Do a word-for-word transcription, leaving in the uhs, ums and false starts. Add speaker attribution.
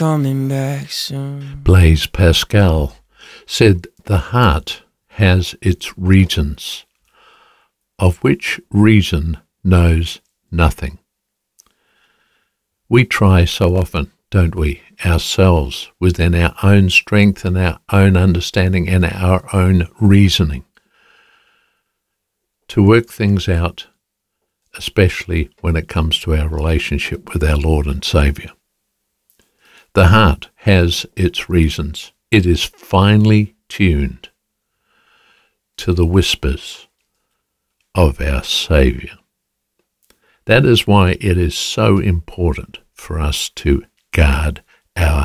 Speaker 1: coming back soon.
Speaker 2: Blaise Pascal said the heart has its reasons, of which reason knows nothing. We try so often, don't we, ourselves, within our own strength and our own understanding and our own reasoning, to work things out, especially when it comes to our relationship with our Lord and Saviour. The heart has its reasons. It is finely tuned to the whispers of our Saviour. That is why it is so important for us to guard our